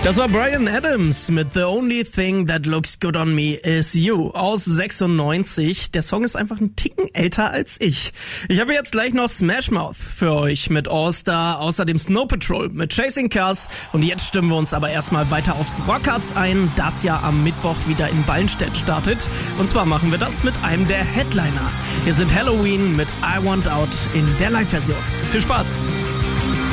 Das war Bryan Adams mit The Only Thing That Looks Good on Me Is You aus 96. Der Song ist einfach einen Ticken älter als ich. Ich habe jetzt gleich noch Smash Mouth für euch mit All Star, außerdem Snow Patrol mit Chasing Cars. Und jetzt stimmen wir uns aber erstmal weiter aufs Rockharz ein, das ja am Mittwoch wieder in Ballenstedt startet. Und zwar machen wir das mit einem der Headliner. Hier sind Halloween mit I Want Out in der Live-Version. Viel Spaß!